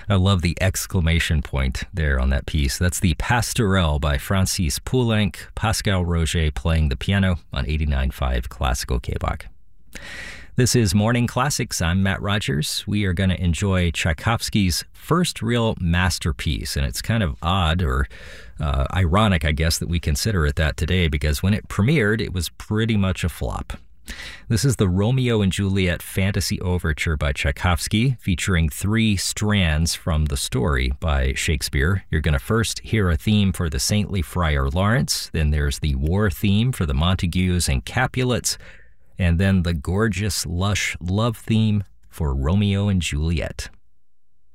I love the exclamation point there on that piece. That's the Pastorelle by Francis Poulenc, Pascal Roger playing the piano on 89.5 Classical KBOC. This is Morning Classics. I'm Matt Rogers. We are going to enjoy Tchaikovsky's first real masterpiece, and it's kind of odd or ironic, I guess, that we consider it that today, because when it premiered, it was pretty much a flop. This is the Romeo and Juliet Fantasy Overture by Tchaikovsky, featuring 3 strands from the story by Shakespeare. You're going to first hear a theme for the saintly Friar Lawrence, then there's the war theme for the Montagues and Capulets, and then the gorgeous, lush love theme for Romeo and Juliet.